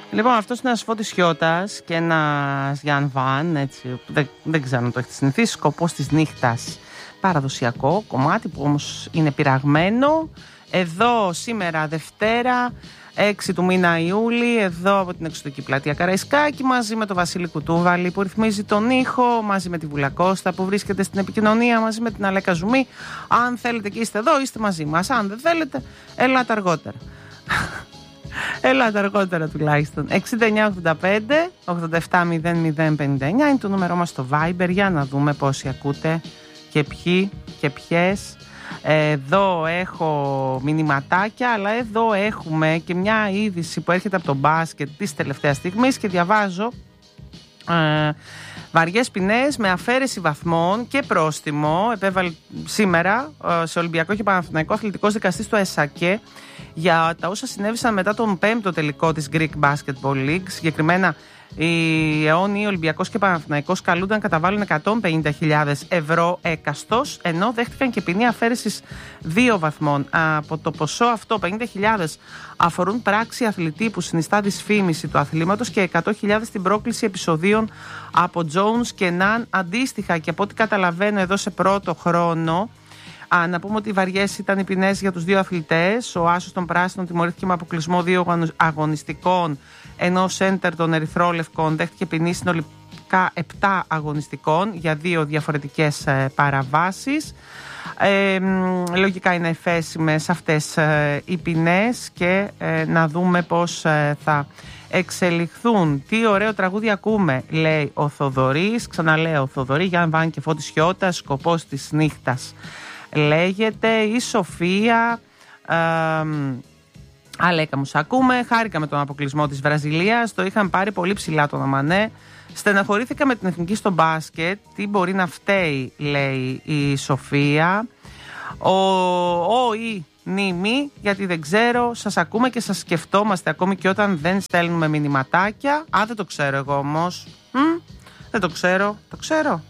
Λοιπόν, αυτός είναι ένας Φώτης Χιώτας και ένας Γιάν Βαν, έτσι, δεν ξέρω αν το έχετε συνηθίσει. Σκοπός της νύχτας, παραδοσιακό κομμάτι που όμως είναι πειραγμένο. Εδώ σήμερα Δευτέρα 6 του μήνα Ιούλη, εδώ από την Εξωτική Πλατεία Καραϊσκάκη, μαζί με τον Βασίλη Κουτούβαλη που ρυθμίζει τον ήχο, μαζί με τη Βούλα Κώστα που βρίσκεται στην επικοινωνία, μαζί με την Αλέκα Ζουμή. Αν θέλετε και είστε εδώ, είστε μαζί μας. Αν δεν θέλετε, ελάτε αργότερα. Ελάτε αργότερα τουλάχιστον. 6985 870059 είναι το νούμερό μας στο Viber, για να δούμε πόσοι ακούτε και ποιοι και ποιες. Εδώ έχω μηνυματάκια, αλλά εδώ έχουμε και μια είδηση που έρχεται από το μπάσκετ της τελευταίας στιγμής και διαβάζω βαριές ποινές με αφαίρεση βαθμών και πρόστιμο επέβαλε σήμερα σε Ολυμπιακό και Παναθηναϊκό αθλητικός δικαστής του ΕΣΑΚΕ για τα όσα συνέβησαν μετά τον 5ο τελικό της Greek Basketball League. Συγκεκριμένα οι αιώνιοι Ολυμπιακός και Παναθηναϊκός καλούνταν να καταβάλουν 150.000 ευρώ έκαστος, ενώ δέχτηκαν και ποινή αφαίρεσης 2 βαθμών. Από το ποσό αυτό, 50.000 αφορούν πράξη αθλητή που συνιστά δυσφήμιση του αθλήματος και 100.000 στην πρόκληση επεισοδίων από Jones και Ναν αντίστοιχα. Και από ό,τι καταλαβαίνω εδώ σε πρώτο χρόνο, να πούμε ότι βαριές ήταν οι ποινές για τους δύο αθλητές. Ο Άσος των Πράσινων τιμωρήθηκε με αποκλεισμό 2 αγωνιστικών, ενώ ο Σέντερ των Ερυθρόλευκων δέχτηκε ποινή συνολικά 7 αγωνιστικών για 2 διαφορετικές παραβάσεις. Λογικά είναι εφέσιμες αυτές οι ποινές και να δούμε πώς θα εξελιχθούν. Τι ωραίο τραγούδι ακούμε, λέει ο Θοδωρής. Ξαναλέω, Θοδωρή, Γιάν Βαν και Φώτης Χιώτας, Σκοπός της νύχτας λέγεται. Η Σοφία, Αλέκα μου, σ' ακούμε. Χάρηκα με τον αποκλεισμό της Βραζιλίας. Το είχαν πάρει πολύ ψηλά τον Αμανέ. Στεναχωρήθηκα με την εθνική στο μπάσκετ. Τι μπορεί να φταίει, λέει η Σοφία. Η Νίμη, γιατί δεν ξέρω. Σας ακούμε και σας σκεφτόμαστε ακόμη και όταν δεν στέλνουμε μηνυματάκια. Δεν το ξέρω εγώ όμως. Δεν το ξέρω. Το ξέρω.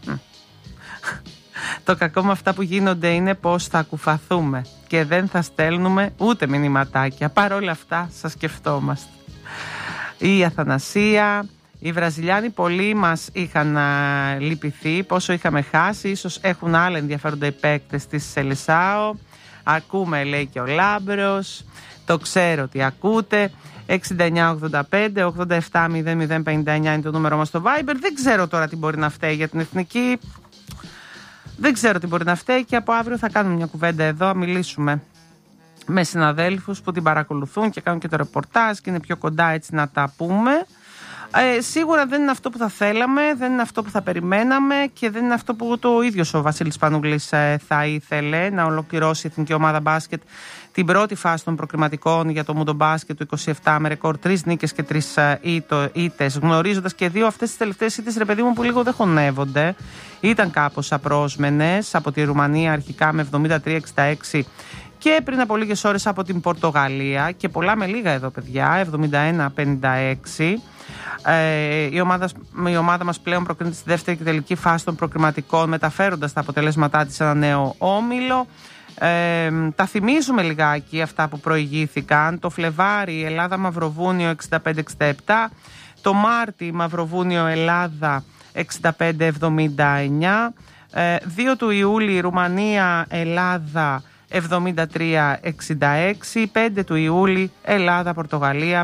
Το κακό με αυτά που γίνονται είναι πως θα κουφαθούμε και δεν θα στέλνουμε ούτε μηνυματάκια. Παρ' όλα αυτά σας σκεφτόμαστε. Η Αθανασία, οι Βραζιλιάνοι πολλοί μας είχαν λυπηθεί, πόσο είχαμε χάσει. Ίσως έχουν άλλα ενδιαφέροντα οι παίκτες της Σελεσάο. Ακούμε, λέει και ο Λάμπρος. Το ξέρω ότι ακούτε. 6985 870059 είναι το νούμερο μας στο Viber. Δεν ξέρω τώρα τι μπορεί να φταίει για την εθνική. Δεν ξέρω τι μπορεί να φταίει και από αύριο θα κάνουμε μια κουβέντα εδώ, να μιλήσουμε με συναδέλφους που την παρακολουθούν και κάνουν και το ρεπορτάζ και είναι πιο κοντά, έτσι να τα πούμε. Σίγουρα δεν είναι αυτό που θα θέλαμε, δεν είναι αυτό που θα περιμέναμε και δεν είναι αυτό που το ίδιος ο Βασίλης Πανούγλης θα ήθελε, να ολοκληρώσει η εθνική ομάδα μπάσκετ την πρώτη φάση των προκριματικών για το Μούντο Μπάσκετ του 27 με ρεκόρ 3 νίκες και 3 ήττες, γνωρίζοντας και 2 αυτές τις τελευταίες ήττες, ρε παιδί μου, που λίγο δεν χωνεύονται. Ήταν κάπως απρόσμενες από τη Ρουμανία αρχικά με 73-66 και πριν από λίγες ώρες από την Πορτογαλία και πολλά με λίγα εδώ, παιδιά, 71-56. Η ομάδα μας πλέον προκρίνεται στη δεύτερη και τελική φάση των προκριματικών, μεταφέροντας τα αποτελέσματά της σε ένα νέο όμιλο. Τα θυμίζουμε λιγάκι αυτά που προηγήθηκαν. Το Φλεβάρι, Ελλάδα Μαυροβούνιο 65-67. Το Μάρτι, Μαυροβούνιο Ελλάδα 65-79. 2 του Ιούλη, Ρουμανία Ελλάδα 73-66. 5 του Ιούλη, Ελλάδα Πορτογαλία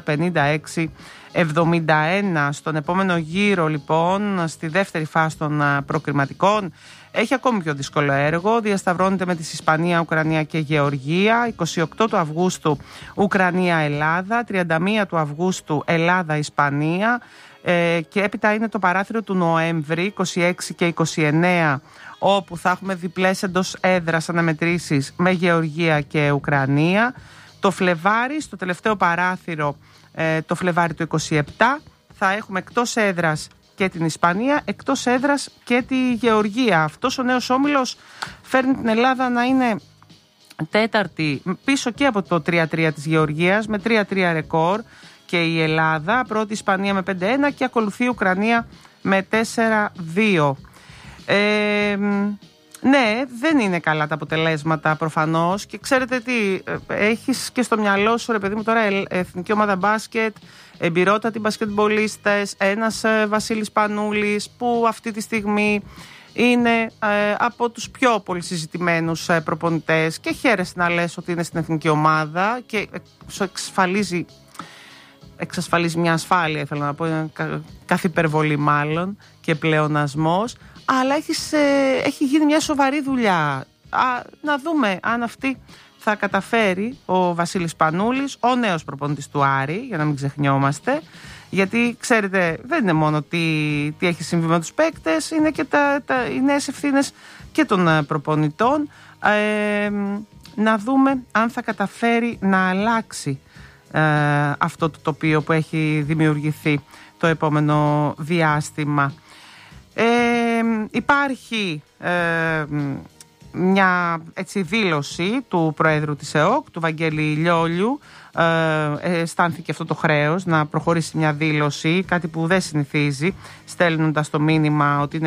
56-71. Στον επόμενο γύρο, λοιπόν, στη δεύτερη φάση των προκριματικών, έχει ακόμη πιο δύσκολο έργο. Διασταυρώνεται με τις Ισπανία, Ουκρανία και Γεωργία. 28 του Αυγούστου Ουκρανία-Ελλάδα. 31 του Αυγούστου Ελλάδα-Ισπανία. Και έπειτα είναι το παράθυρο του Νοέμβρη, 26 και 29, όπου θα έχουμε διπλές εντός έδρας αναμετρήσεις με Γεωργία και Ουκρανία. Το Φλεβάρι, στο τελευταίο παράθυρο, το Φλεβάρι του 27, θα έχουμε εκτός έδρας και την Ισπανία, εκτός έδρας και τη Γεωργία. Αυτός ο νέος όμιλος φέρνει την Ελλάδα να είναι τέταρτη, πίσω και από το 3-3 της Γεωργίας, με 3-3 ρεκόρ, και η Ελλάδα, πρώτη Ισπανία με 5-1 και ακολουθεί η Ουκρανία με 4-2. Ναι, δεν είναι καλά τα αποτελέσματα προφανώς και ξέρετε τι, έχεις και στο μυαλό σου, ρε παιδί μου, τώρα εθνική ομάδα μπάσκετ, εμπειρότατοι μπασκετμπολίστες, ένας Βασίλης Πανούλης που αυτή τη στιγμή είναι από τους πιο πολύ συζητημένους προπονητές και χαίρεσαι να λες ότι είναι στην εθνική ομάδα και εξασφαλίζει μια ασφάλεια, ήθελα να πω, κάθε υπερβολή μάλλον και πλεονασμός, αλλά έχει γίνει μια σοβαρή δουλειά. Να δούμε αν αυτή θα καταφέρει ο Βασίλης Πανούλης, ο νέος προπονητής του Άρη, για να μην ξεχνιόμαστε, γιατί ξέρετε δεν είναι μόνο τι έχει συμβεί με τους παίκτες, είναι και οι νέες ευθύνες και των προπονητών. Να δούμε αν θα καταφέρει να αλλάξει αυτό το τοπίο που έχει δημιουργηθεί το επόμενο διάστημα. Υπάρχει μια δήλωση του Προέδρου της ΕΟΚ, του Βαγγέλη Λιόλιου. Αισθάνθηκε αυτό το χρέος να προχωρήσει μια δήλωση, κάτι που δεν συνηθίζει, στέλνοντας το μήνυμα ότι είναι